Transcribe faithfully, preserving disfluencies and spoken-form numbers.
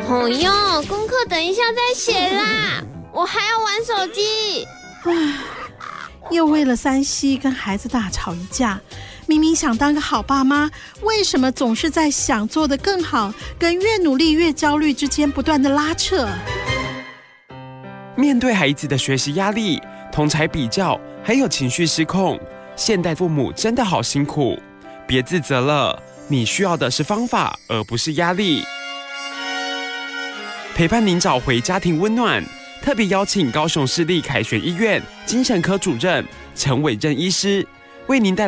哦哟，功课等一下再写啦，我还要玩手机。 唉，又为了三 C 跟孩子大吵一架。明明想当个好爸妈，为什么总是在想做得更好跟越努力越焦虑之间不断的拉扯？ 面对孩子的学习压力、同侪比较，还有情绪失控，现代父母真的好辛苦。别自责了，你需要的是方法，而不是压力。陪伴您找回家庭温暖，特别邀请高雄市立凯旋医院精神科主任陈伟任医师，为您带来